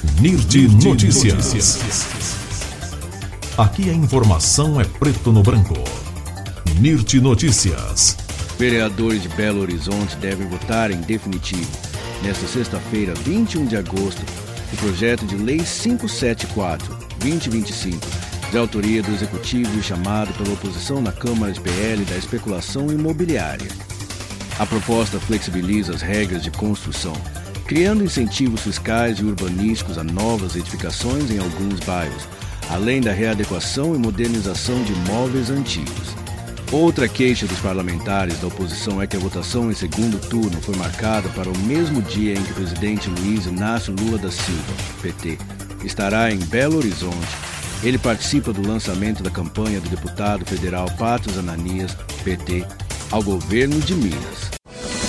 NIRT Notícias. Aqui a informação é preto no branco. NIRT Notícias. Vereadores de Belo Horizonte devem votar em definitivo, nesta sexta-feira, 21 de agosto, o projeto de Lei 574/2025, de autoria do Executivo e chamado pela oposição na Câmara de PL da especulação imobiliária. A proposta flexibiliza as regras de construção, criando incentivos fiscais e urbanísticos a novas edificações em alguns bairros, além da readequação e modernização de imóveis antigos. Outra queixa dos parlamentares da oposição é que a votação em segundo turno foi marcada para o mesmo dia em que o presidente Luiz Inácio Lula da Silva, PT, estará em Belo Horizonte. Ele participa do lançamento da campanha do deputado federal Patos Ananias, PT, ao governo de Minas.